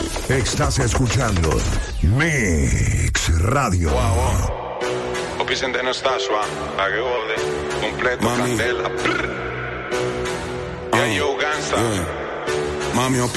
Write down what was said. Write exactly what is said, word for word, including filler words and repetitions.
Estás escuchando Mix Radio. Wow, wow. Opisen no sta qua, a che ode, completo, Mami. candela. Yeah, yo, gangsta. Yeah. Mami, ho